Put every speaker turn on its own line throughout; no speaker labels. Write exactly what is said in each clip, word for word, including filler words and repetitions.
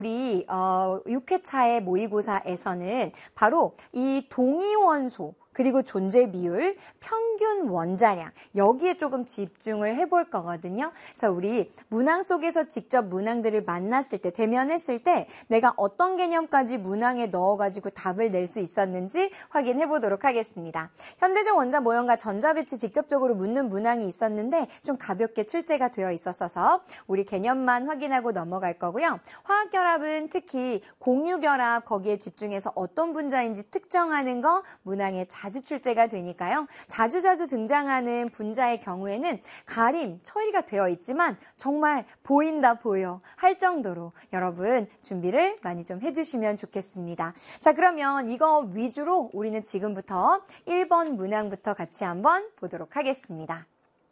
우리 어, 육 회차의 모의고사에서는 바로 이 동위원소 그리고 존재 비율, 평균 원자량 여기에 조금 집중을 해볼 거거든요. 그래서 우리 문항 속에서 직접 문항들을 만났을 때, 대면했을 때 내가 어떤 개념까지 문항에 넣어가지고 답을 낼 수 있었는지 확인해 보도록 하겠습니다. 현대적 원자 모형과 전자 배치 직접적으로 묻는 문항이 있었는데 좀 가볍게 출제가 되어 있었어서 우리 개념만 확인하고 넘어갈 거고요. 화학결합은 특히 공유결합 거기에 집중해서 어떤 분자인지 특정하는 거 문항에 자주 출제가 되니까요. 자주자주 등장하는 분자의 경우에는 가림, 처리가 되어 있지만 정말 보인다 보여 할 정도로 여러분 준비를 많이 좀 해주시면 좋겠습니다. 자, 그러면 이거 위주로 우리는 지금부터 일 번 문항부터 같이 한번 보도록 하겠습니다.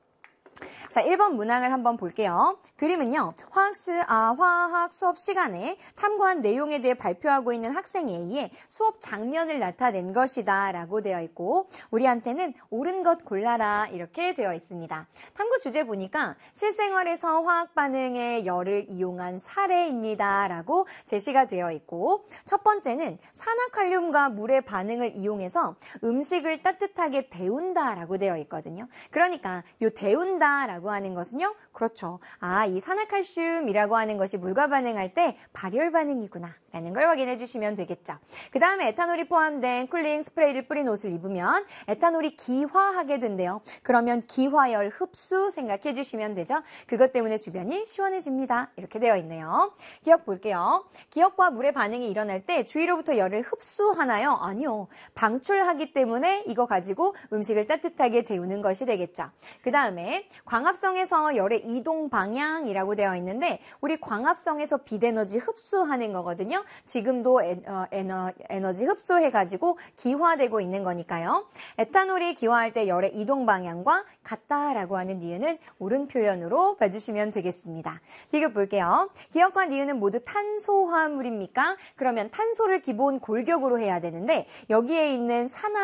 자, 일 번 문항을 한번 볼게요. 그림은요, 화학, 시, 아, 화학 수업 시간에 탐구한 내용에 대해 발표하고 있는 학생 A의 수업 장면을 나타낸 것이다 라고 되어 있고, 우리한테는 옳은 것 골라라 이렇게 되어 있습니다. 탐구 주제 보니까 실생활에서 화학 반응의 열을 이용한 사례입니다 라고 제시가 되어 있고, 첫 번째는 산화칼륨과 물의 반응을 이용해서 음식을 따뜻하게 데운다 라고 되어 있거든요. 그러니까 이 데운다 라고 하는 것은요, 그렇죠. 아, 이 산화칼슘이라고 하는 것이 물과 반응할 때 발열 반응이구나 라는 걸 확인해 주시면 되겠죠. 그 다음에 에탄올이 포함된 쿨링 스프레이를 뿌린 옷을 입으면 에탄올이 기화하게 된대요. 그러면 기화열 흡수 생각해 주시면 되죠. 그것 때문에 주변이 시원해집니다. 이렇게 되어 있네요. 기억 볼게요. 기억과 물의 반응이 일어날 때 주위로부터 열을 흡수하나요? 아니요. 방출하기 때문에 이거 가지고 음식을 따뜻하게 데우는 것이 되겠죠. 그 다음에 광합성에서 열의 이동 방향이라고 되어 있는데 우리 광합성에서 빛에너지 흡수하는 거거든요. 지금도 에너, 에너, 에너지 흡수해가지고 기화되고 있는 거니까요. 에탄올이 기화할 때 열의 이동 방향과 같다라고 하는 니은은 옳은 표현으로 봐주시면 되겠습니다. 디귿 볼게요. 기억과 니은은 모두 탄소화물입니까? 그러면 탄소를 기본 골격으로 해야 되는데 여기에 있는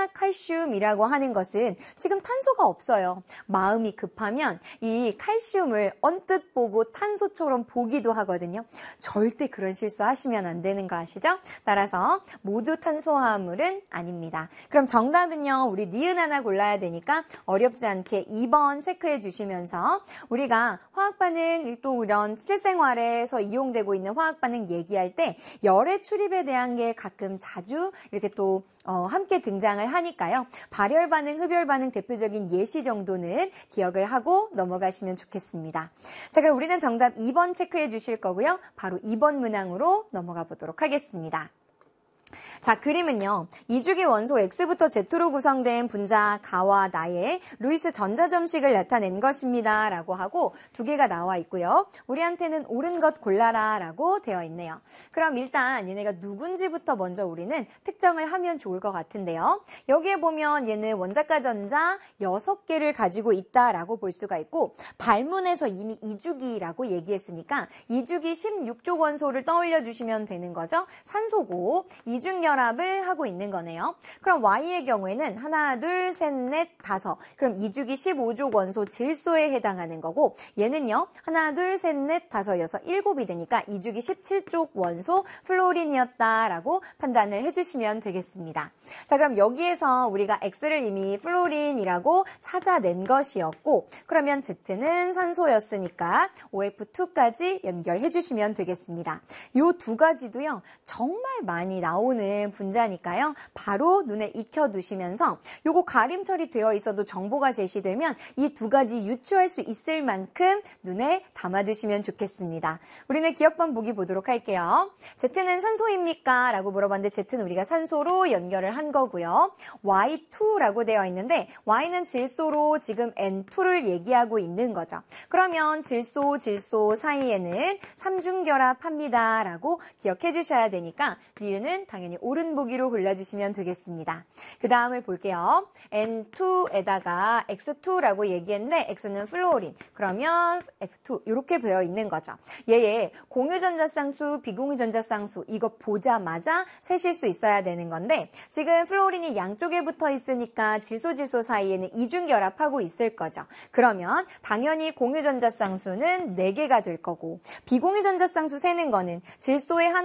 산화칼슘이라고 하는 것은 지금 탄소가 없어요. 마음이 급하면 이 칼슘을 언뜻 보고 탄소처럼 보기도 하거든요. 절대 그런 실수하시면 안 되는 거 아시죠? 따라서 모두 탄소화물은 아닙니다. 그럼 정답은요. 우리 니은 하나 골라야 되니까 어렵지 않게 이 번 체크해 주시면서 우리가 화학반응 또 이런 실생활에서 이용되고 있는 화학반응 얘기할 때 열의 출입에 대한 게 가끔 자주 이렇게 또 어, 함께 등장을 하니까요. 발열반응, 흡열반응 대표적인 예시 정도는 기억을 하고 넘어가시면 좋겠습니다. 자, 그럼 우리는 정답 이 번 체크해 주실 거고요. 바로 이 번 문항으로 넘어가 보도록 하겠습니다. 자, 그림은요. 이주기 원소 X부터 Z로 구성된 분자 가와 나의 루이스 전자점식을 나타낸 것입니다. 라고 하고 두 개가 나와 있고요. 우리한테는 옳은 것 골라라 라고 되어 있네요. 그럼 일단 얘네가 누군지부터 먼저 우리는 특정을 하면 좋을 것 같은데요. 여기에 보면 얘는 원자가 전자 여섯 개를 가지고 있다라고 볼 수가 있고 발문에서 이미 이주기라고 얘기했으니까 이주기 십육 족 원소를 떠올려 주시면 되는 거죠. 산소고 이중결합을 하고 있는 거네요. 그럼 Y의 경우에는 하나, 둘, 셋, 넷, 다섯. 그럼 이주기 십오 족 원소 질소에 해당하는 거고 얘는요. 하나, 둘, 셋, 넷, 다섯, 여섯, 일곱이 되니까 이주기 십칠 족 원소 플로린이었다라고 판단을 해주시면 되겠습니다. 자, 그럼 여기에서 우리가 X를 이미 플로린이라고 찾아낸 것이었고 그러면 Z는 산소였으니까 오 에프 투까지 연결해 주시면 되겠습니다. 이 두 가지도요. 정말 많이 나오는 분자니까요. 바로 눈에 익혀두시면서 요거 가림 처리되어 있어도 정보가 제시되면 이 두 가지 유추할 수 있을 만큼 눈에 담아두시면 좋겠습니다. 우리는 기억번 보기 보도록 할게요. Z는 산소입니까? 라고 물어봤는데 Z는 우리가 산소로 연결을 한 거고요. 와이 투라고 되어 있는데 Y는 질소로 지금 엔 투를 얘기하고 있는 거죠. 그러면 질소, 질소 사이에는 삼중결합합니다. 라고 기억해 주셔야 되니까 니은은 당연히 옳은 보기로 골라주시면 되겠습니다. 그 다음을 볼게요. 엔 투에다가 엑스 투라고 얘기했는데 X는 플로린. 그러면 에프 투 이렇게 되어 있는 거죠. 얘의 공유전자쌍수, 비공유전자쌍수 이거 보자마자 세실 수 있어야 되는 건데 지금 플로린이 양쪽에 붙어 있으니까 질소질소 사이에는 이중결합하고 있을 거죠. 그러면 당연히 공유전자쌍수는 네 개가 될 거고 비공유전자쌍수 세는 거는 질소의 한